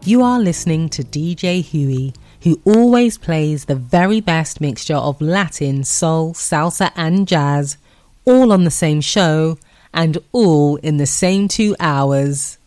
You are listening to DJ Huey, who always plays the very best mixture of Latin, soul, salsa and jazz, all on the same show and all in the same 2 hours.